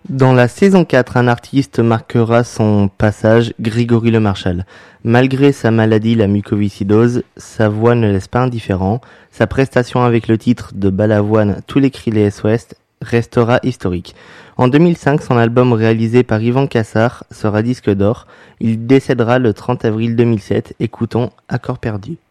Dans la saison 4, un artiste marquera son passage, Grégory Lemarchal. Malgré sa maladie, la mucoviscidose, sa voix ne laisse pas indifférent. Sa prestation avec le titre de Balavoine, Tous les cris les SOS, restera historique. En 2005, son album réalisé par Yvan Cassard sera disque d'or. Il décédera le 30 avril 2007. Écoutons Accord perdu.